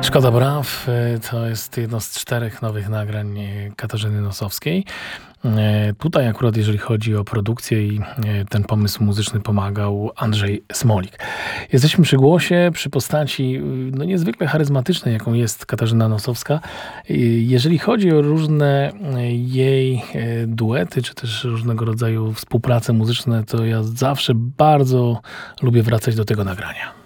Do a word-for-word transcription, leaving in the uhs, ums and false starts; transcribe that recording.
Szkoda Braw y, to jest jedno z czterech nowych nagrań y, Katarzyny Nosowskiej. Y, Tutaj akurat jeżeli chodzi o produkcję i y, ten pomysł muzyczny pomagał Andrzej Smolik. Jesteśmy przy głosie, przy postaci y, no niezwykle charyzmatycznej, jaką jest Katarzyna Nosowska. Y, Jeżeli chodzi o różne y, jej y, duety, czy też różnego rodzaju współprace muzyczne, to ja zawsze bardzo lubię wracać do tego nagrania.